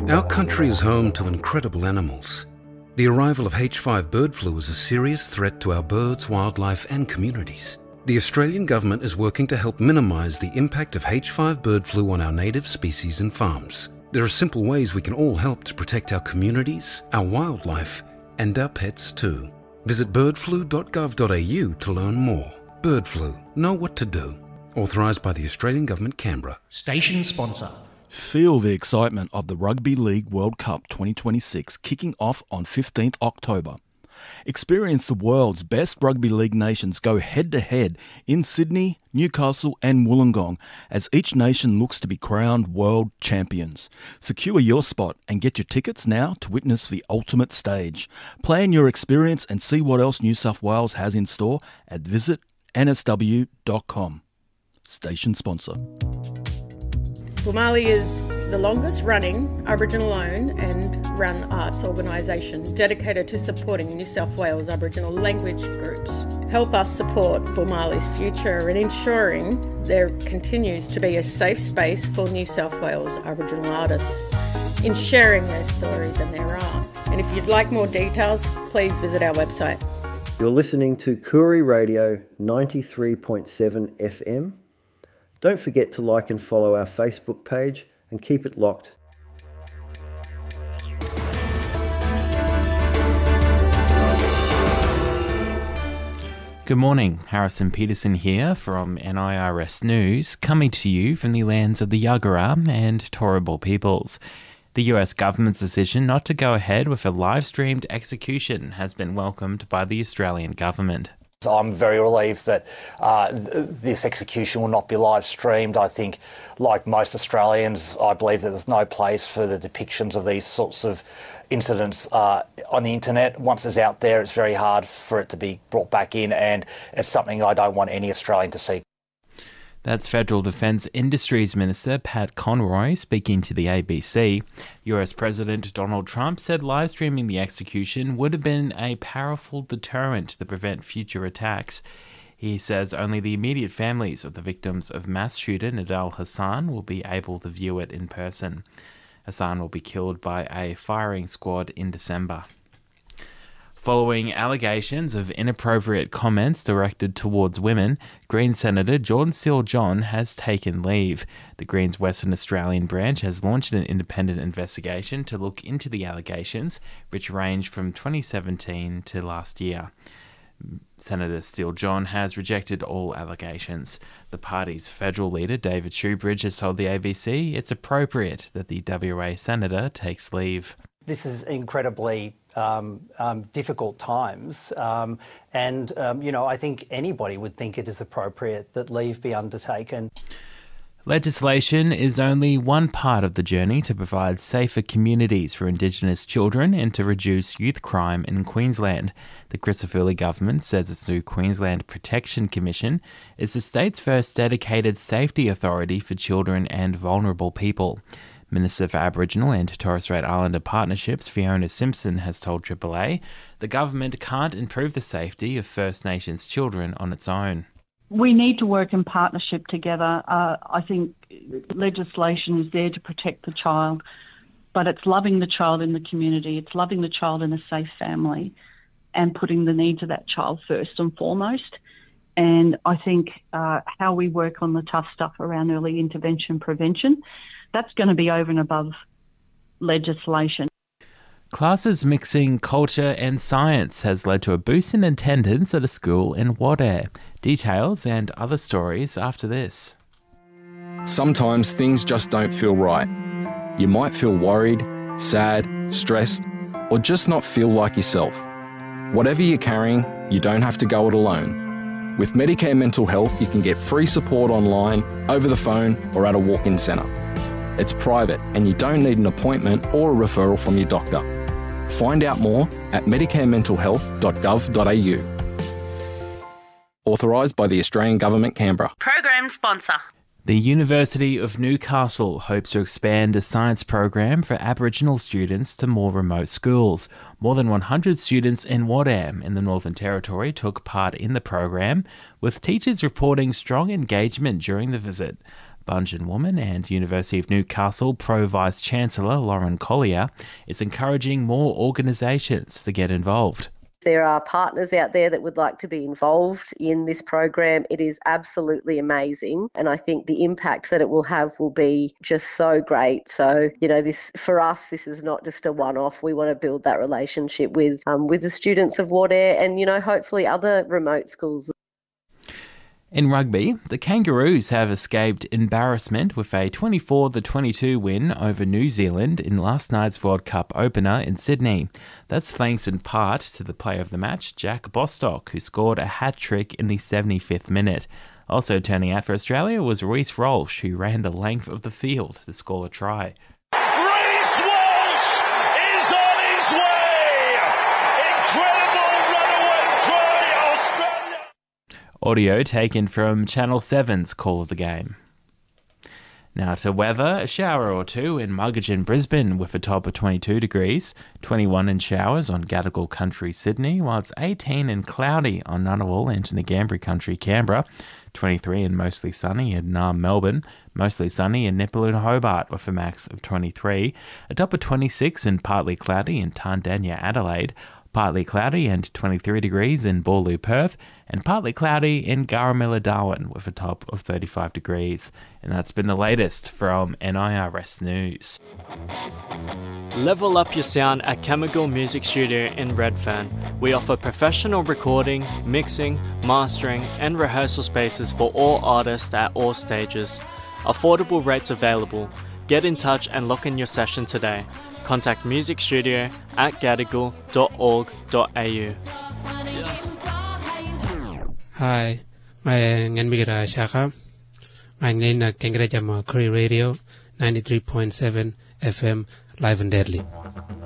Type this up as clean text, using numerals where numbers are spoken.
Our country is home to incredible animals. The arrival of H5 bird flu is a serious threat to our birds, wildlife and communities. The Australian government is working to help minimise the impact of H5 bird flu on our native species and farms. There are simple ways we can all help to protect our communities, our wildlife and our pets too. Visit birdflu.gov.au to learn more. Bird flu. Know what to do. Authorised by the Australian Government, Canberra. Station sponsor. Feel the excitement of the Rugby League World Cup 2026 kicking off on 15th October. Experience the world's best rugby league nations go head-to-head in Sydney, Newcastle and Wollongong as each nation looks to be crowned world champions. Secure your spot and get your tickets now to witness the ultimate stage. Plan your experience and see what else New South Wales has in store at visitnsw.com. Station sponsor. Boomali is the longest running Aboriginal-owned and run arts organisation dedicated to supporting New South Wales Aboriginal language groups. Help us support Boomali's future and ensuring there continues to be a safe space for New South Wales Aboriginal artists in sharing their stories and their art. And if you'd like more details, please visit our website. You're listening to Koori Radio 93.7 FM. Don't forget to like and follow our Facebook page and keep it locked. Good morning, Harrison Peterson here from NIRS News, coming to you from the lands of the Yagara and Turrbal peoples. The US government's decision not to go ahead with a live-streamed execution has been welcomed by the Australian government. I'm very relieved that this execution will not be live streamed. I think, like most Australians, I believe that there's no place for the depictions of these sorts of incidents on the internet. Once it's out there, it's very hard for it to be brought back in, and it's something I don't want any Australian to see. That's Federal Defence Industries Minister Pat Conroy speaking to the ABC. US President Donald Trump said live streaming the execution would have been a powerful deterrent to prevent future attacks. He says only the immediate families of the victims of mass shooter Nidal Hasan will be able to view it in person. Hasan will be killed by a firing squad in December. Following allegations of inappropriate comments directed towards women, Greens Senator Jordan Steele-John has taken leave. The Greens Western Australian branch has launched an independent investigation to look into the allegations, which range from 2017 to last year. Senator Steele-John has rejected all allegations. The party's federal leader, David Shoebridge, has told the ABC it's appropriate that the WA senator takes leave. This is incredibly difficult times, and I think anybody would think it is appropriate that leave be undertaken. Legislation is only one part of the journey to provide safer communities for Indigenous children and to reduce youth crime in Queensland. The Christophilly government says its new Queensland Protection Commission is the state's first dedicated safety authority for children and vulnerable people. Minister for Aboriginal and Torres Strait Islander Partnerships Fiona Simpson has told AAA the government can't improve the safety of First Nations children on its own. We need to work in partnership together. I think legislation is there to protect the child, but it's loving the child in the community, it's loving the child in a safe family and putting the needs of that child first and foremost. And I think how we work on the tough stuff around early intervention prevention, that's going to be over and above legislation. Classes mixing culture and science has led to a boost in attendance at a school in Wadeye. Details and other stories after this. Sometimes things just don't feel right. You might feel worried, sad, stressed, or just not feel like yourself. Whatever you're carrying, you don't have to go it alone. With Medicare Mental Health, you can get free support online, over the phone, or at a walk-in centre. It's private and you don't need an appointment or a referral from your doctor. Find out more at medicarementalhealth.gov.au. Authorised by the Australian Government, Canberra. Program sponsor. The University of Newcastle hopes to expand a science program for Aboriginal students to more remote schools. More than 100 students in Wadeye in the Northern Territory took part in the program, with teachers reporting strong engagement during the visit. Bungeon woman and University of Newcastle Pro Vice-Chancellor Lauren Collier is encouraging more organisations to get involved. There are partners out there that would like to be involved in this program. It is absolutely amazing, and I think the impact that it will have will be just so great. So, this for us, this is not just a one-off. We want to build that relationship with the students of Wardair and, hopefully other remote schools. In rugby, the Kangaroos have escaped embarrassment with a 24-22 win over New Zealand in last night's World Cup opener in Sydney. That's thanks in part to the player of the match, Jack Bostock, who scored a hat-trick in the 75th minute. Also turning out for Australia was Reece Walsh, who ran the length of the field to score a try. Reece Walsh is on his way! Incredible runaway try, Australia! Audio taken from Channel 7's Call of the Game. Now to weather, a shower or two in Muggeridge, Brisbane with a top of 22 degrees, 21 in showers on Gadigal Country, Sydney, while it's 18 and cloudy on Ngunnawal and Ngambri Country, Canberra, 23 and mostly sunny in Naarm, Melbourne, mostly sunny in Nipaluna, Hobart with a max of 23, a top of 26 and partly cloudy in Tandanya, Adelaide, partly cloudy and 23 degrees in Boorloo, Perth, and partly cloudy in Garramilla, Darwin with a top of 35 degrees. And that's been the latest from NIRS News. Level up your sound at Chemical Music Studio in Redfern. We offer professional recording, mixing, mastering and rehearsal spaces for all artists at all stages. Affordable rates available. Get in touch and lock in your session today. Contact musicstudio@gadigal.org.au. Hi, my name is Nganbira Shaka. My name is Kangaroo Koori Radio 93.7 FM live and deadly.